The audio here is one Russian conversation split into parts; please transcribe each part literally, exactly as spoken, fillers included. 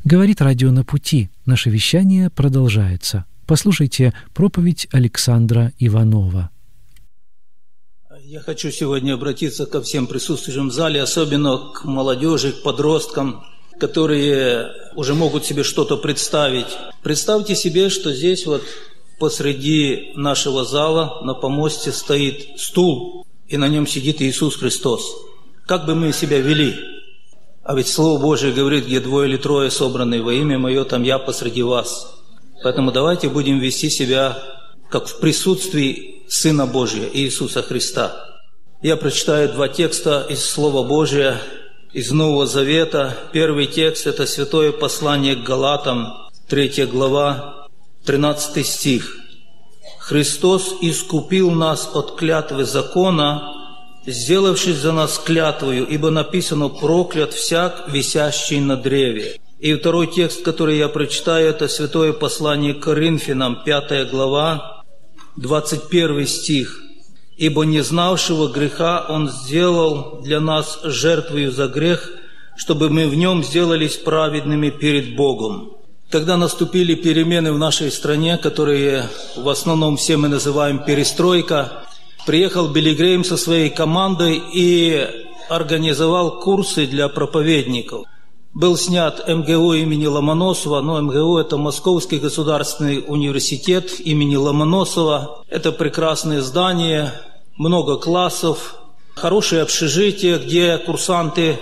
Говорит радио «На пути». Наше вещание продолжается. Послушайте проповедь Александра Иванова. Я хочу сегодня обратиться ко всем присутствующим в зале, особенно к молодежи, к подросткам, которые уже могут себе что-то представить. Представьте себе, что здесь вот посреди нашего зала на помосте стоит стул, и на нем сидит Иисус Христос. Как бы мы себя вели? А ведь Слово Божие говорит, где двое или трое собраны во имя Мое, там я посреди вас. Поэтому давайте будем вести себя как в присутствии Сына Божия, Иисуса Христа. Я прочитаю два текста из Слова Божия, из Нового Завета. Первый текст – это Святое послание к Галатам, третья глава, тринадцатый стих. «Христос искупил нас от клятвы закона, сделавшись за нас клятвою, ибо написано: проклят всяк, висящий на древе». И второй текст, который я прочитаю, это Святое послание к Коринфянам, пятая глава, двадцать первый стих. «Ибо не знавшего греха Он сделал для нас жертвою за грех, чтобы мы в Нем сделались праведными перед Богом». Когда наступили перемены в нашей стране, которые в основном все мы называем перестройка, приехал Билли Грэйм со своей командой и организовал курсы для проповедников. Был снят эм гэ у имени Ломоносова, но эм гэ у – это Московский государственный университет имени Ломоносова. Это прекрасное здание, много классов, хорошее общежитие, где курсанты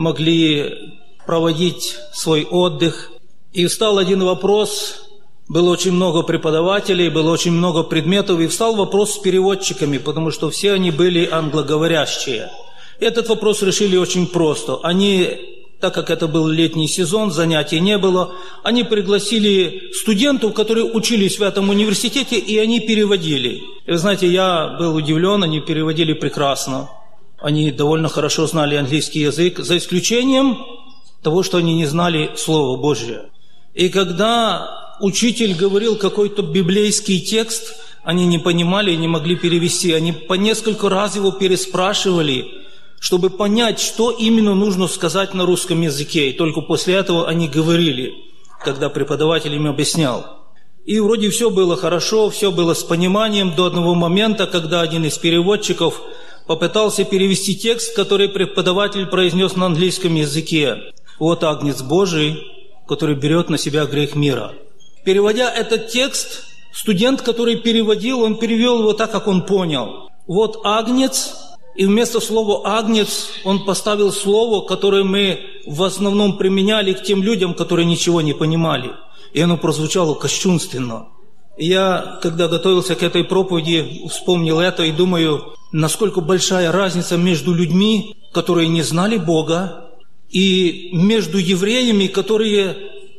могли проводить свой отдых. И встал один вопрос, было очень много преподавателей, было очень много предметов, и встал вопрос с переводчиками, потому что все они были англоговорящие. Этот вопрос решили очень просто. Они... Так как это был летний сезон, занятий не было, они пригласили студентов, которые учились в этом университете, и они переводили. И вы знаете, я был удивлен, они переводили прекрасно. Они довольно хорошо знали английский язык, за исключением того, что они не знали Слово Божие. И когда учитель говорил какой-то библейский текст, они не понимали и не могли перевести. Они по несколько раз его переспрашивали, чтобы понять, что именно нужно сказать на русском языке. И только после этого они говорили, когда преподаватель им объяснял. И вроде все было хорошо, все было с пониманием до одного момента, когда один из переводчиков попытался перевести текст, который преподаватель произнес на английском языке. «Вот Агнец Божий, который берет на себя грех мира». Переводя этот текст, студент, который переводил, он перевел его так, как он понял. «Вот Агнец». И вместо слова «агнец» он поставил слово, которое мы в основном применяли к тем людям, которые ничего не понимали. И оно прозвучало кощунственно. И я, когда готовился к этой проповеди, вспомнил это и думаю, насколько большая разница между людьми, которые не знали Бога, и между евреями, которые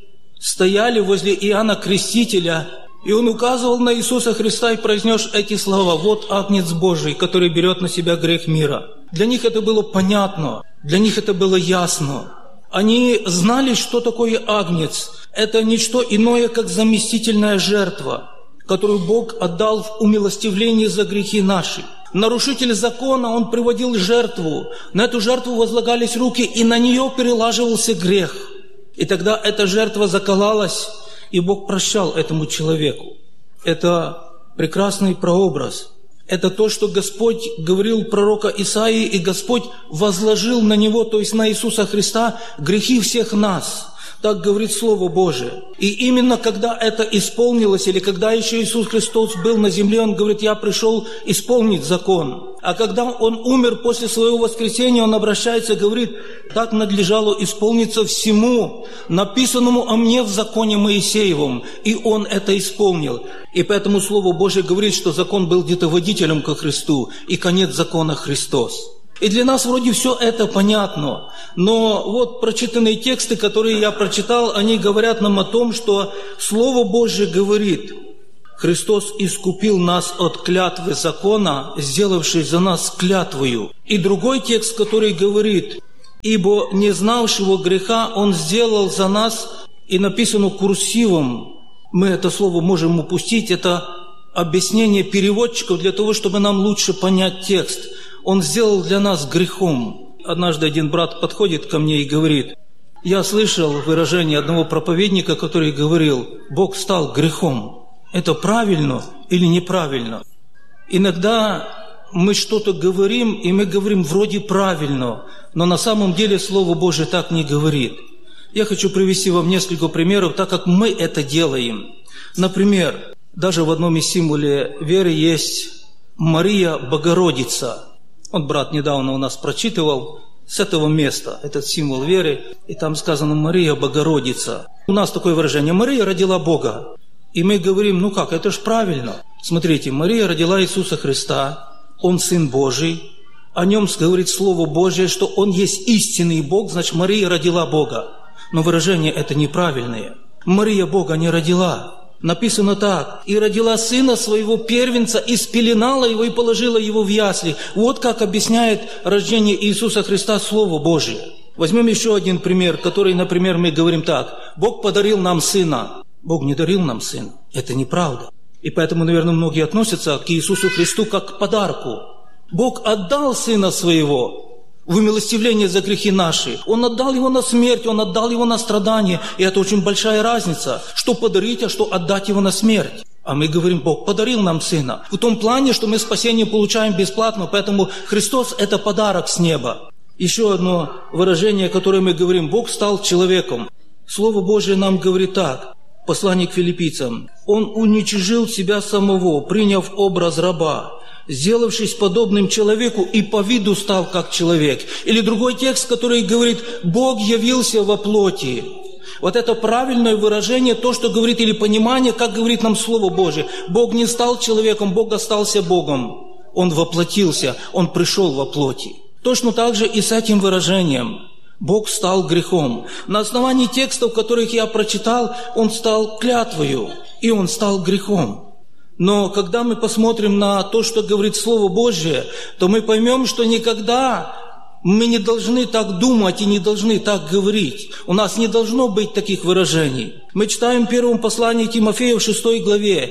стояли возле Иоанна Крестителя. И он указывал на Иисуса Христа и произнес эти слова: «Вот Агнец Божий, который берет на себя грех мира». Для них это было понятно, для них это было ясно. Они знали, что такое Агнец. Это не что иное, как заместительная жертва, которую Бог отдал в умилостивлении за грехи наши. Нарушитель закона, он приводил жертву. На эту жертву возлагались руки, и на нее перелаживался грех. И тогда эта жертва заколалась, и Бог прощал этому человеку. Это прекрасный прообраз. Это то, что Господь говорил пророка Исаии, и Господь возложил на него, то есть на Иисуса Христа, грехи всех нас. Так говорит Слово Божие. И именно когда это исполнилось, или когда еще Иисус Христос был на земле, Он говорит: «Я пришел исполнить закон». А когда Он умер после Своего воскресения, Он обращается и говорит: «Так надлежало исполниться всему, написанному о мне в законе Моисеевом». И Он это исполнил. И поэтому Слово Божие говорит, что закон был где-то водителем ко Христу, и конец закона Христос. И для нас вроде все это понятно, но вот прочитанные тексты, которые я прочитал, они говорят нам о том, что Слово Божие говорит: Христос искупил нас от клятвы закона, сделавшись за нас клятвою. И другой текст, который говорит: ибо не знавшего греха Он сделал за нас, и написано курсивом. Мы это слово можем упустить, это объяснение переводчиков для того, чтобы нам лучше понять текст. Он сделал для нас грехом. Однажды один брат подходит ко мне и говорит: Я слышал выражение одного проповедника, который говорил: Бог стал грехом. Это правильно или неправильно? Иногда мы что-то говорим, и мы говорим вроде правильно, но на самом деле Слово Божие так не говорит. Я хочу привести вам несколько примеров, так как мы это делаем. Например, даже в одном из символов веры есть Мария Богородица. Вот брат недавно у нас прочитывал с этого места этот символ веры, и там сказано Мария Богородица. У нас такое выражение: Мария родила Бога. И мы говорим: ну как, это ж правильно. Смотрите, Мария родила Иисуса Христа, Он Сын Божий, о Нем говорит Слово Божие, что Он есть истинный Бог, значит, Мария родила Бога. Но выражение это неправильное. Мария Бога не родила. Написано так: «И родила сына своего первенца, и спеленала его, и положила его в ясли». Вот как объясняет рождение Иисуса Христа Слово Божие. Возьмем еще один пример, который, например, мы говорим так: Бог подарил нам сына. Бог не дарил нам сына. Это неправда. И поэтому, наверное, многие относятся к Иисусу Христу как к подарку. Бог отдал сына своего в умилостивление за грехи наши. Он отдал его на смерть, Он отдал его на страдания. И это очень большая разница, что подарить, а что отдать его на смерть. А мы говорим: Бог подарил нам сына. В том плане, что мы спасение получаем бесплатно, поэтому Христос – это подарок с неба. Еще одно выражение, которое мы говорим: Бог стал человеком. Слово Божие нам говорит так. Послание к филиппийцам: «Он уничижил себя самого, приняв образ раба, сделавшись подобным человеку, и по виду стал как человек». Или другой текст, который говорит: «Бог явился во плоти». Вот это правильное выражение, то, что говорит, или понимание, как говорит нам Слово Божие. Бог не стал человеком, Бог остался Богом. Он воплотился, Он пришел во плоти. Точно так же и с этим выражением. Бог стал грехом. На основании текстов, которых я прочитал, Он стал клятвою, и Он стал грехом. Но когда мы посмотрим на то, что говорит Слово Божие, то мы поймем, что никогда мы не должны так думать и не должны так говорить. У нас не должно быть таких выражений. Мы читаем в первом послании Тимофея в шестой главе: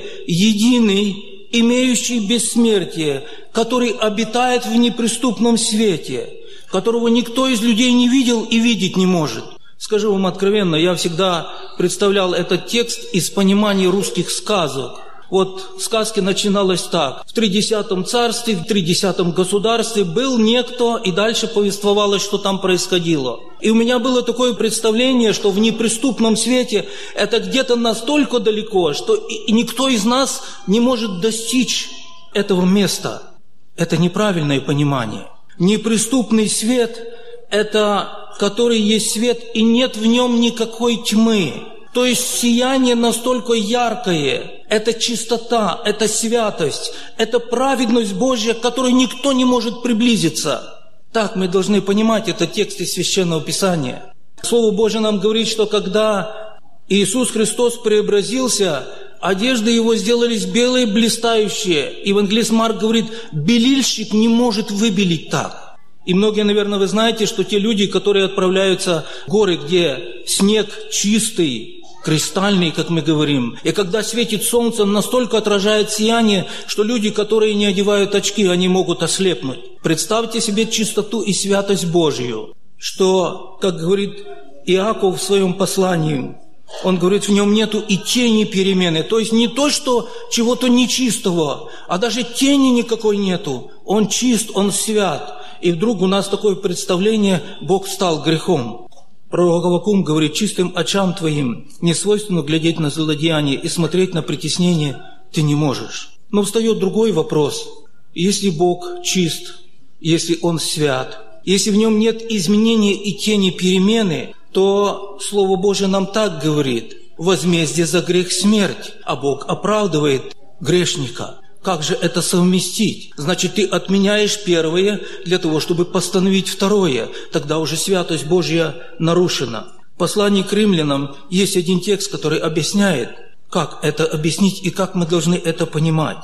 «Единый, имеющий бессмертие, который обитает в неприступном свете, которого никто из людей не видел и видеть не может». Скажу вам откровенно, я всегда представлял этот текст из понимания русских сказок. Вот сказки начиналось так: в тридесятом царстве, в тридесятом государстве был некто, и дальше повествовалось, что там происходило. И у меня было такое представление, что в неприступном свете это где-то настолько далеко, что и никто из нас не может достичь этого места. Это неправильное понимание. Неприступный свет – это который есть свет, и нет в нем никакой тьмы. То есть сияние настолько яркое, это чистота, это святость, это праведность Божья, к которой никто не может приблизиться. Так мы должны понимать этот текст из Священного Писания. Слово Божье нам говорит, что когда Иисус Христос преобразился, одежды Его сделались белые, блистающие. Евангелист Марк говорит: белильщик не может выбелить так. И многие, наверное, вы знаете, что те люди, которые отправляются в горы, где снег чистый, кристальный, как мы говорим, и когда светит солнце, настолько отражает сияние, что люди, которые не одевают очки, они могут ослепнуть. Представьте себе чистоту и святость Божью, что, как говорит Иаков в своем послании, он говорит, в нем нету и тени перемены. То есть не то, что чего-то нечистого, а даже тени никакой нету. Он чист, он свят. И вдруг у нас такое представление: Бог стал грехом. Пророк Аввакум говорит: чистым очам твоим не свойственно глядеть на злодеяние и смотреть на притеснение ты не можешь. Но встает другой вопрос. Если Бог чист, если Он свят, если в Нем нет изменения и тени перемены, то Слово Божие нам так говорит: возмездие за грех смерть, а Бог оправдывает грешника. Как же это совместить? Значит, ты отменяешь первое для того, чтобы постановить второе. Тогда уже святость Божья нарушена. В послании к римлянам есть один текст, который объясняет, как это объяснить и как мы должны это понимать.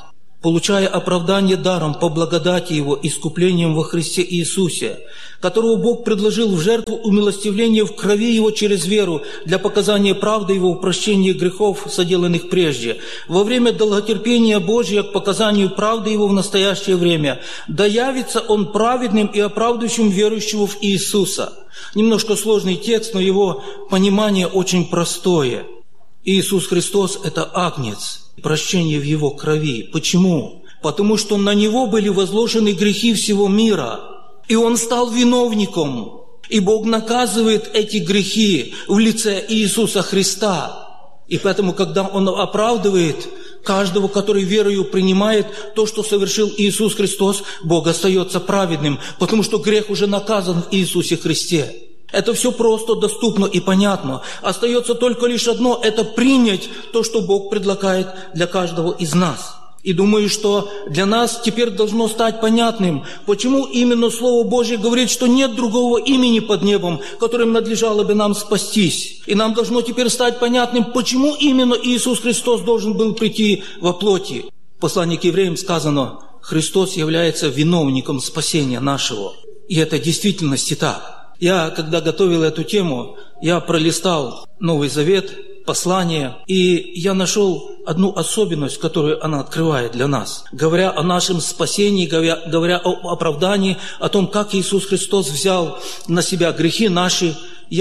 получая оправдание даром по благодати Его, искуплением во Христе Иисусе, которого Бог предложил в жертву умилостивления в крови Его через веру для показания правды Его в прощении грехов, соделанных прежде, во время долготерпения Божия к показанию правды Его в настоящее время, да явится Он праведным и оправдывающим верующего в Иисуса». Немножко сложный текст, но его понимание очень простое. Иисус Христос – это агнец, прощение в Его крови. Почему? Потому что на Него были возложены грехи всего мира, и Он стал виновником. И Бог наказывает эти грехи в лице Иисуса Христа. И поэтому, когда Он оправдывает каждого, который верою принимает то, что совершил Иисус Христос, Бог остается праведным, потому что грех уже наказан в Иисусе Христе. Это все просто, доступно и понятно. Остается только лишь одно – это принять то, что Бог предлагает для каждого из нас. И думаю, что для нас теперь должно стать понятным, почему именно Слово Божье говорит, что нет другого имени под небом, которым надлежало бы нам спастись. И нам должно теперь стать понятным, почему именно Иисус Христос должен был прийти во плоти. В послании к евреям сказано, Христос является виновником спасения нашего. И это в действительности так. Я, когда готовил эту тему, я пролистал Новый Завет, послание, и я нашел одну особенность, которую она открывает для нас. Говоря о нашем спасении, говоря, говоря о оправдании, о том, как Иисус Христос взял на себя грехи наши,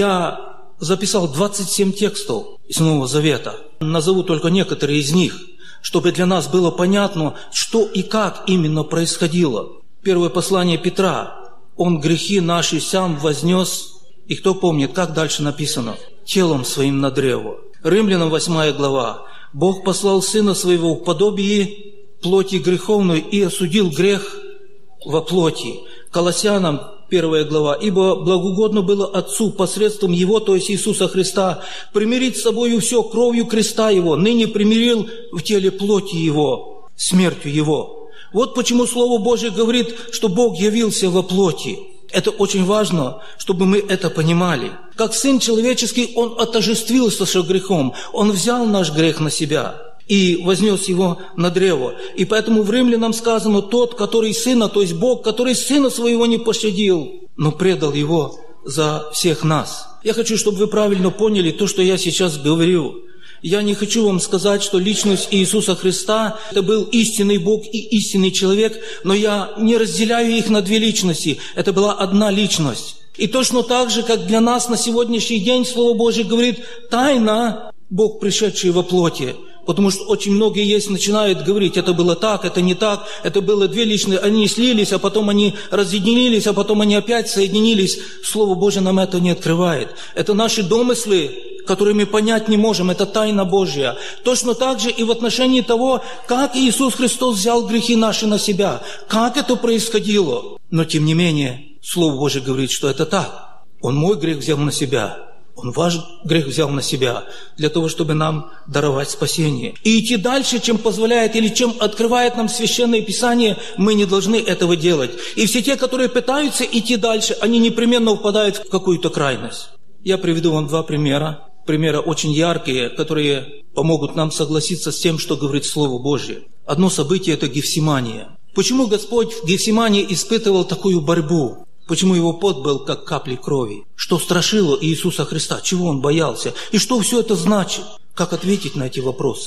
я записал двадцать семь текстов из Нового Завета. Назову только некоторые из них, чтобы для нас было понятно, что и как именно происходило. Первое послание Петра. Он грехи наши сам вознес, и кто помнит, как дальше написано? Телом своим на древо. Римлянам восьмая глава. Бог послал Сына Своего в подобие плоти греховной и осудил грех во плоти. Колоссянам первая глава. Ибо благоугодно было Отцу посредством Его, то есть Иисуса Христа, примирить с собою все кровью креста Его, ныне примирил в теле плоти Его, смертью Его. Вот почему Слово Божье говорит, что Бог явился во плоти. Это очень важно, чтобы мы это понимали. Как Сын Человеческий, Он отождествился с грехом. Он взял наш грех на себя и вознес его на древо. И поэтому в Римлянам сказано, тот, который Сына, то есть Бог, который Сына Своего не пощадил, но предал Его за всех нас. Я хочу, чтобы вы правильно поняли то, что я сейчас говорю. Я не хочу вам сказать, что личность Иисуса Христа – это был истинный Бог и истинный человек, но я не разделяю их на две личности. Это была одна личность. И точно так же, как для нас на сегодняшний день Слово Божье говорит, тайна Бог, пришедший во плоти. Потому что очень многие есть, начинают говорить, это было так, это не так, это было две личные, они слились, а потом они разъединились, а потом они опять соединились. Слово Божье нам это не открывает. Это наши домыслы, которые мы понять не можем, это тайна Божья. Точно так же и в отношении того, как Иисус Христос взял грехи наши на себя, как это происходило. Но тем не менее, Слово Божье говорит, что это так. Он мой грех взял на себя. Он ваш грех взял на себя для того, чтобы нам даровать спасение. И идти дальше, чем позволяет или чем открывает нам Священное Писание, мы не должны этого делать. И все те, которые пытаются идти дальше, они непременно упадают в какую-то крайность. Я приведу вам два примера. Примеры очень яркие, которые помогут нам согласиться с тем, что говорит Слово Божье. Одно событие – это Гефсимания. Почему Господь в Гефсимании испытывал такую борьбу? Почему его пот был как капли крови? Что страшило Иисуса Христа? Чего Он боялся? И что все это значит? Как ответить на эти вопросы?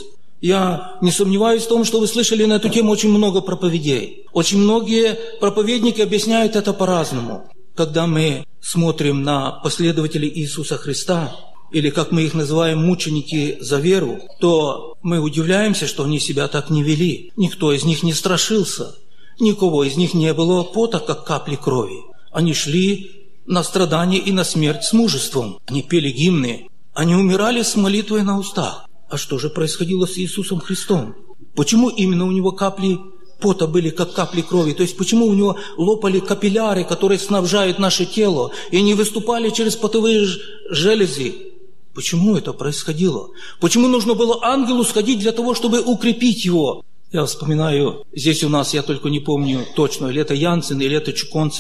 Я не сомневаюсь в том, что вы слышали на эту тему очень много проповедей. Очень многие проповедники объясняют это по-разному. Когда мы смотрим на последователей Иисуса Христа, или как мы их называем, мученики за веру, то мы удивляемся, что они себя так не вели. Никто из них не страшился. Никого из них не было пота, как капли крови. Они шли на страдания и на смерть с мужеством. Они пели гимны. Они умирали с молитвой на устах. А что же происходило с Иисусом Христом? Почему именно у Него капли пота были, как капли крови? То есть почему у Него лопали капилляры, которые снабжают наше тело, и они выступали через потовые железы? Почему это происходило? Почему нужно было ангелу сходить для того, чтобы укрепить его? Я вспоминаю, здесь у нас, я только не помню точно, или это Янсен, или это Чуконцев,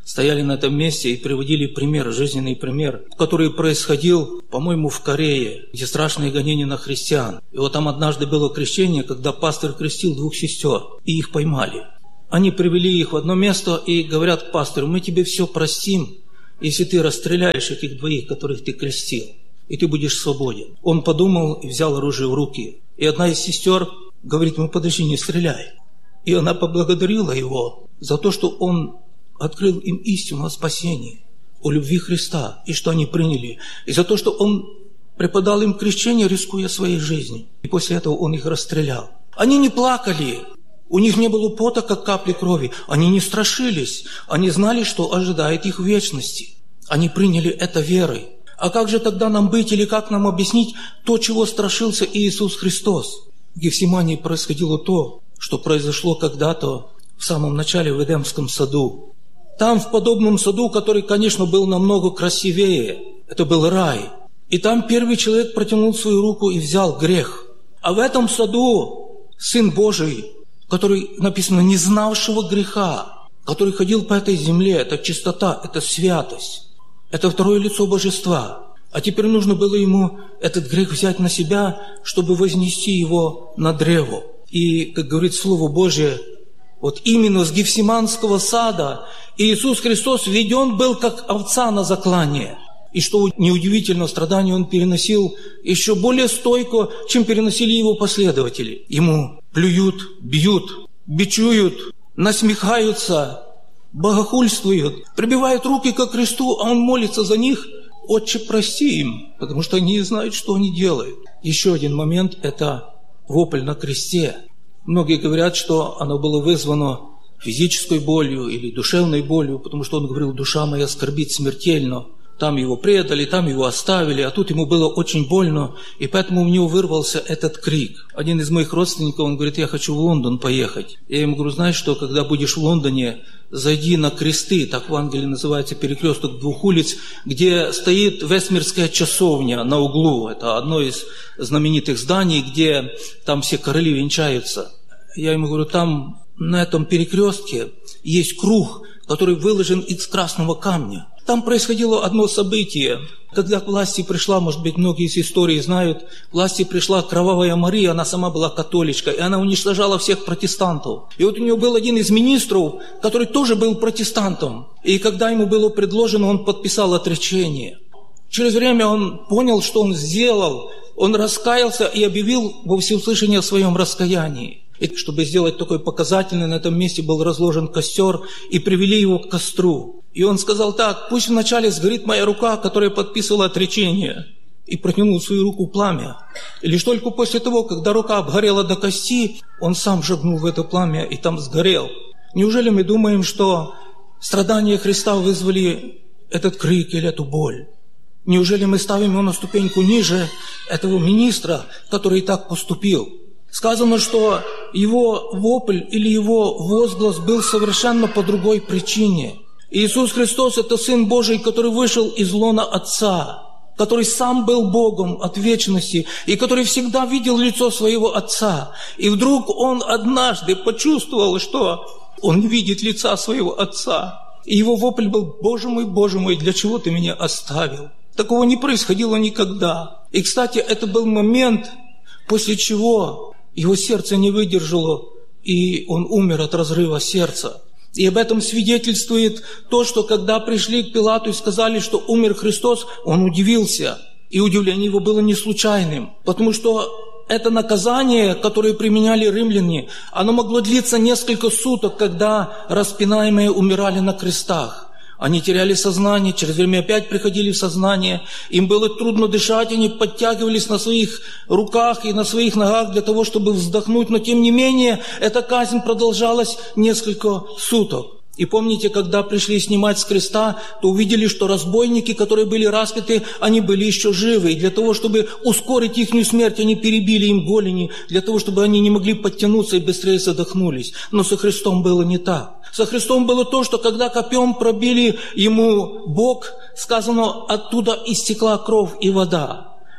стояли на этом месте и приводили пример, жизненный пример, который происходил, по-моему, в Корее, где страшные гонения на христиан. И вот там однажды было крещение, когда пастор крестил двух сестер, и их поймали. Они привели их в одно место и говорят пастору: мы тебе все простим, если ты расстреляешь этих двоих, которых ты крестил, и ты будешь свободен. Он подумал и взял оружие в руки. И одна из сестер говорит ему: подожди, не стреляй. И она поблагодарила его за то, что он открыл им истину о спасении, о любви Христа, и что они приняли. И за то, что он преподал им крещение, рискуя своей жизнью. И после этого он их расстрелял. Они не плакали. У них не было пота, как капли крови. Они не страшились. Они знали, что ожидает их в вечности. Они приняли это верой. А как же тогда нам быть или как нам объяснить то, чего страшился Иисус Христос? В Гефсимании происходило то, что произошло когда-то в самом начале в Эдемском саду. Там, в подобном саду, который, конечно, был намного красивее, это был рай. И там первый человек протянул свою руку и взял грех. А в этом саду Сын Божий, который, написано, не знавшего греха, который ходил по этой земле, это чистота, это святость, это второе лицо Божества. А теперь нужно было ему этот грех взять на себя, чтобы вознести его на древо. И, как говорит Слово Божие, вот именно с Гефсиманского сада Иисус Христос введен был как овца на заклание. И что неудивительно, страдания он переносил еще более стойко, чем переносили его последователи. Ему плюют, бьют, бичуют, насмехаются, богохульствуют, прибивают руки ко кресту, а он молится за них: «Отче, прости им», потому что они не знают, что они делают. Еще один момент – это вопль на кресте. Многие говорят, что оно было вызвано физической болью или душевной болью, потому что он говорил: «Душа моя скорбит смертельно». Там его предали, там его оставили, а тут ему было очень больно, и поэтому у него вырвался этот крик. Один из моих родственников, он говорит: «Я хочу в Лондон поехать». Я ему говорю: «Знаешь что, когда будешь в Лондоне, зайди на кресты», так в Англии называется перекресток двух улиц, где стоит Вестминстерская часовня на углу. Это одно из знаменитых зданий, где там все короли венчаются. Я ему говорю: там на этом перекрестке есть круг, который выложен из красного камня. Там происходило одно событие. Когда к власти пришла, может быть, многие из истории знают, к власти пришла Кровавая Мария, она сама была католичка, и она уничтожала всех протестантов. И вот у нее был один из министров, который тоже был протестантом. И когда ему было предложено, он подписал отречение. Через время он понял, что он сделал. Он раскаялся и объявил во всеуслышание о своем раскаянии. И чтобы сделать такой показательный, на этом месте был разложен костер, и привели его к костру. И он сказал так: «Пусть вначале сгорит моя рука, которая подписывала отречение». И протянул свою руку в пламя. И лишь только после того, когда рука обгорела до кости, он сам шагнул в это пламя и там сгорел. Неужели мы думаем, что страдания Христа вызвали этот крик или эту боль? Неужели мы ставим его на ступеньку ниже этого министра, который и так поступил? Сказано, что его вопль или его возглас был совершенно по другой причине. Иисус Христос – это Сын Божий, который вышел из лона Отца, который сам был Богом от вечности и который всегда видел лицо своего Отца. И вдруг Он однажды почувствовал, что Он не видит лица своего Отца. И его вопль был: «Боже мой, Боже мой, для чего Ты меня оставил?» Такого не происходило никогда. И, кстати, это был момент, после чего его сердце не выдержало, и он умер от разрыва сердца. И об этом свидетельствует то, что когда пришли к Пилату и сказали, что умер Христос, он удивился. И удивление его было не случайным, потому что это наказание, которое применяли римляне, оно могло длиться несколько суток, когда распинаемые умирали на крестах. Они теряли сознание, через время опять приходили в сознание, им было трудно дышать, они подтягивались на своих руках и на своих ногах для того, чтобы вздохнуть, но тем не менее эта казнь продолжалась несколько суток. И помните, когда пришли снимать с креста, то увидели, что разбойники, которые были распяты, они были еще живы. И для того, чтобы ускорить их смерть, они перебили им голени, для того, чтобы они не могли подтянуться и быстрее задохнулись. Но со Христом было не так. Со Христом было то, что когда копьем пробили ему бок, сказано, оттуда истекла кровь и вода.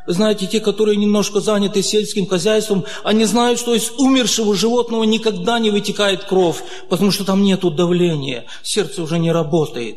Вы знаете, те, которые немножко заняты сельским хозяйством, они знают, что из умершего животного никогда не вытекает кровь, потому что там нету давления, сердце уже не работает.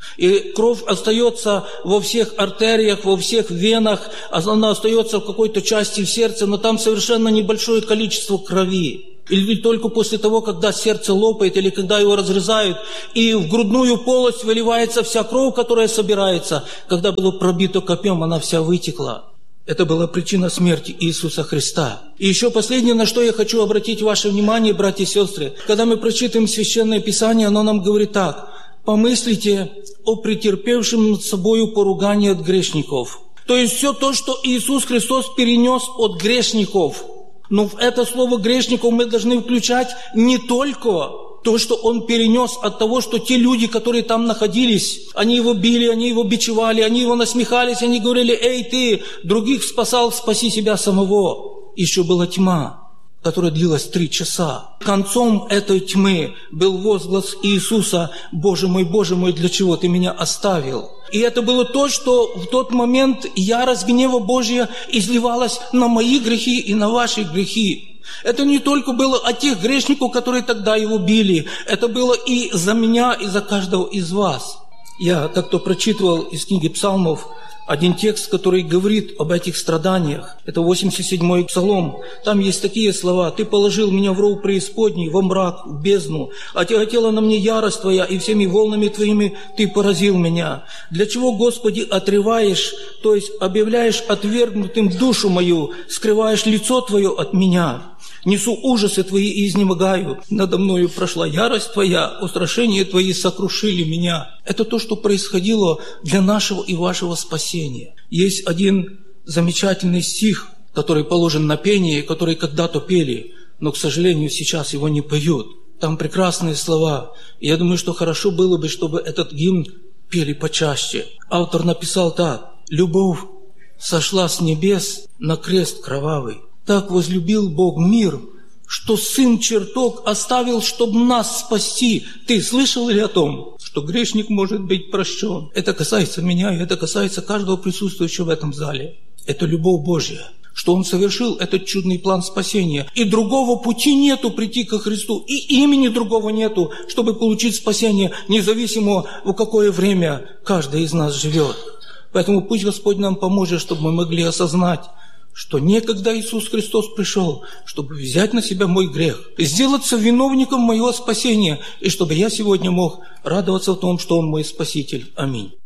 И кровь остается во всех артериях, во всех венах, она остается в какой-то части в сердце, но там совершенно небольшое количество крови. Или только после того, когда сердце лопает, или когда его разрезают, и в грудную полость выливается вся кровь, которая собирается. Когда было пробито копьем, она вся вытекла. Это была причина смерти Иисуса Христа. И еще последнее, на что я хочу обратить ваше внимание, братья и сестры. Когда мы прочитаем Священное Писание, оно нам говорит так: «Помыслите о претерпевшем над собою поругание от грешников». То есть все то, что Иисус Христос перенес от грешников. Но в это слово грешников мы должны включать не только то, что Он перенес от того, что те люди, которые там находились, они Его били, они Его бичевали, они Его насмехались, они говорили: «Эй, ты, других спасал, спаси себя самого». Еще была тьма, которая длилась три часа. Концом этой тьмы был возглас Иисуса: «Боже мой, Боже мой, для чего Ты меня оставил?» И это было то, что в тот момент ярость гнева Божья изливалась на мои грехи и на ваши грехи. Это не только было о тех грешниках, которые тогда Его били. Это было и за меня, и за каждого из вас. Я как-то прочитывал из книги Псалмов один текст, который говорит об этих страданиях. Это восемьдесят седьмой Псалом. Там есть такие слова: «Ты положил меня в ров преисподней, во мрак, в бездну. Отяготела на мне ярость Твоя, и всеми волнами Твоими Ты поразил меня. Для чего, Господи, отрываешь, то есть объявляешь отвергнутым душу мою, скрываешь лицо Твое от меня? Несу ужасы Твои и изнемогаю. Надо мною прошла ярость Твоя, устрашения Твои сокрушили меня». Это то, что происходило для нашего и вашего спасения. Есть один замечательный стих, который положен на пение, который когда-то пели, но, к сожалению, сейчас его не поют. Там прекрасные слова. И я думаю, что хорошо было бы, чтобы этот гимн пели почаще. Автор написал так: «Любовь сошла с небес на крест кровавый. Так возлюбил Бог мир, что Сын чертог оставил, чтобы нас спасти». Ты слышал ли о том, что грешник может быть прощен? Это касается меня, и это касается каждого присутствующего в этом зале. Это любовь Божья, что Он совершил этот чудный план спасения. И другого пути нету прийти ко Христу, и имени другого нету, чтобы получить спасение, независимо в какое время каждый из нас живет. Поэтому пусть Господь нам поможет, чтобы мы могли осознать, что некогда Иисус Христос пришел, чтобы взять на себя мой грех, сделаться виновником моего спасения, и чтобы я сегодня мог радоваться в том, что Он мой Спаситель. Аминь.